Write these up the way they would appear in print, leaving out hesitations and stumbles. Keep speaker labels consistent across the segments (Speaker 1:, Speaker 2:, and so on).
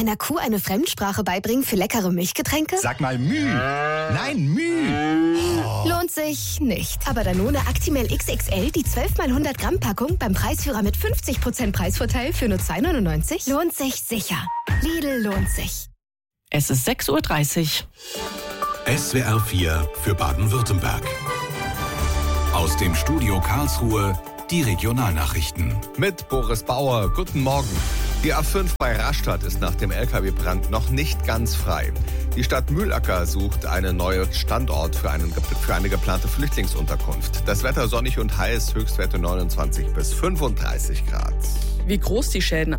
Speaker 1: einer Kuh eine Fremdsprache beibringen für leckere Milchgetränke?
Speaker 2: Sag mal Müh. Nein, Müh.
Speaker 1: Oh. Lohnt sich nicht. Aber Danone Actimel XXL, die 12 x 100 Gramm Packung beim Preisführer mit 50% Preisvorteil für nur 2,99 €, lohnt sich sicher. Lidl lohnt sich.
Speaker 3: Es ist 6:30 Uhr.
Speaker 4: SWR 4 für Baden-Württemberg. Aus dem Studio Karlsruhe die Regionalnachrichten.
Speaker 5: Mit Boris Bauer, guten Morgen. Die A5 bei Rastatt ist nach dem LKW-Brand noch nicht ganz frei. Die Stadt Mühlacker sucht einen neuen Standort für eine geplante Flüchtlingsunterkunft. Das Wetter sonnig und heiß, Höchstwerte 29 bis 35 Grad.
Speaker 3: Wie groß die Schäden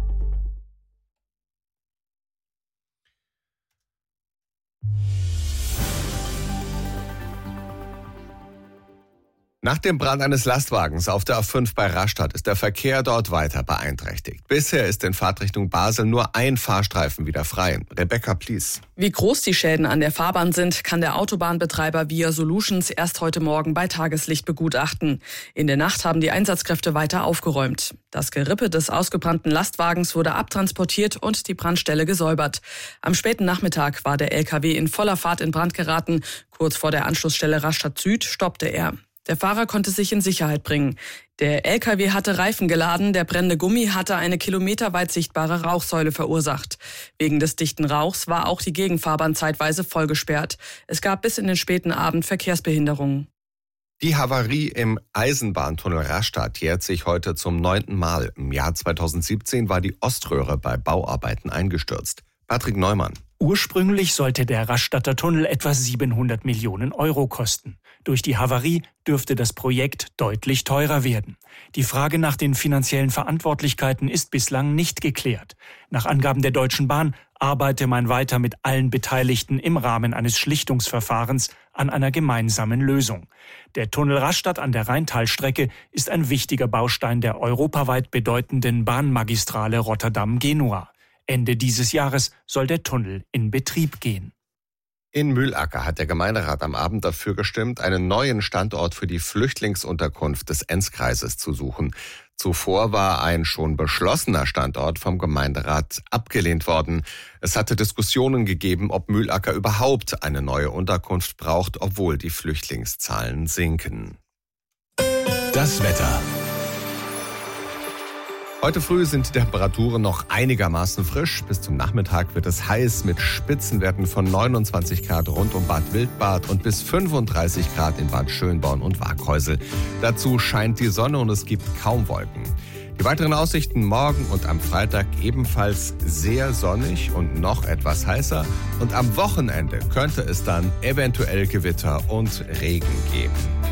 Speaker 5: Nach dem Brand eines Lastwagens auf der A5 bei Rastatt ist der Verkehr dort weiter beeinträchtigt. Bisher ist in Fahrtrichtung Basel nur ein Fahrstreifen wieder frei. Rebecca Plies.
Speaker 3: Wie groß die Schäden an der Fahrbahn sind, kann der Autobahnbetreiber Via Solutions erst heute Morgen bei Tageslicht begutachten. In der Nacht haben die Einsatzkräfte weiter aufgeräumt. Das Gerippe des ausgebrannten Lastwagens wurde abtransportiert und die Brandstelle gesäubert. Am späten Nachmittag war der LKW in voller Fahrt in Brand geraten. Kurz vor der Anschlussstelle Rastatt Süd stoppte er. Der Fahrer konnte sich in Sicherheit bringen. Der LKW hatte Reifen geladen, der brennende Gummi hatte eine kilometerweit sichtbare Rauchsäule verursacht. Wegen des dichten Rauchs war auch die Gegenfahrbahn zeitweise vollgesperrt. Es gab bis in den späten Abend Verkehrsbehinderungen.
Speaker 5: Die Havarie im Eisenbahntunnel Rastatt jährt sich heute zum 9. Mal. Im Jahr 2017 war die Oströhre bei Bauarbeiten eingestürzt. Patrick Neumann.
Speaker 6: Ursprünglich sollte der Rastatter Tunnel etwa 700 Millionen € kosten. Durch die Havarie dürfte das Projekt deutlich teurer werden. Die Frage nach den finanziellen Verantwortlichkeiten ist bislang nicht geklärt. Nach Angaben der Deutschen Bahn arbeite man weiter mit allen Beteiligten im Rahmen eines Schlichtungsverfahrens an einer gemeinsamen Lösung. Der Tunnel Rastatt an der Rheintalstrecke ist ein wichtiger Baustein der europaweit bedeutenden Bahnmagistrale Rotterdam-Genua. Ende dieses Jahres soll der Tunnel in Betrieb gehen.
Speaker 5: In Mühlacker hat der Gemeinderat am Abend dafür gestimmt, einen neuen Standort für die Flüchtlingsunterkunft des Enzkreises zu suchen. Zuvor war ein schon beschlossener Standort vom Gemeinderat abgelehnt worden. Es hatte Diskussionen gegeben, ob Mühlacker überhaupt eine neue Unterkunft braucht, obwohl die Flüchtlingszahlen sinken.
Speaker 4: Das Wetter.
Speaker 5: Heute früh sind die Temperaturen noch einigermaßen frisch. Bis zum Nachmittag wird es heiß mit Spitzenwerten von 29 Grad rund um Bad Wildbad und bis 35 Grad in Bad Schönborn und Waghäusel. Dazu scheint die Sonne und es gibt kaum Wolken. Die weiteren Aussichten morgen und am Freitag ebenfalls sehr sonnig und noch etwas heißer. Und am Wochenende könnte es dann eventuell Gewitter und Regen geben.